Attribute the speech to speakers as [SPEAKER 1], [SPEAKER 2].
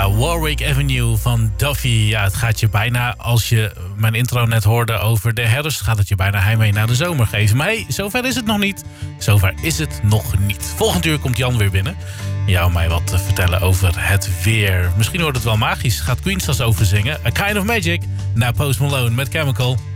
[SPEAKER 1] Ja, Warwick Avenue van Duffy. Ja, het gaat je bijna, als je mijn intro net hoorde over de herfst, gaat het je bijna heimwee naar de zomer geven. Maar hey, zover is het nog niet. Zover is het nog niet. Volgend uur komt Jan weer binnen. Jou mij wat te vertellen over het weer. Misschien wordt het wel magisch. Gaat Queen straks over zingen. A Kind of Magic. Na Post Malone met Chemical.